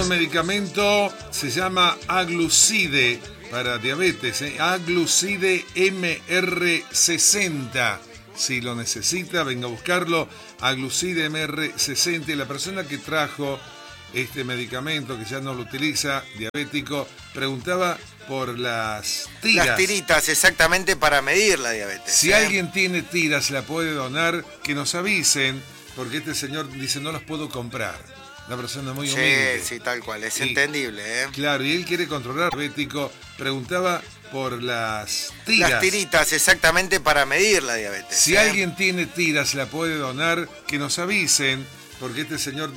Un medicamento se llama Aglucide para diabetes, Aglucide MR60. Si lo necesita, venga a buscarlo. Aglucide MR60. La persona que trajo este medicamento, que ya no lo utiliza, diabético, preguntaba por las tiras. Las tiritas, exactamente, para medir la diabetes. Si alguien tiene tiras, la puede donar, que nos avisen, porque este señor dice, no las puedo comprar. Una persona muy humilde. Sí, tal cual, es entendible. Claro, y él quiere controlar diabético, preguntaba por las tiras. Las tiritas, exactamente, para medir la diabetes. Si alguien tiene tiras, la puede donar, que nos avisen, porque este señor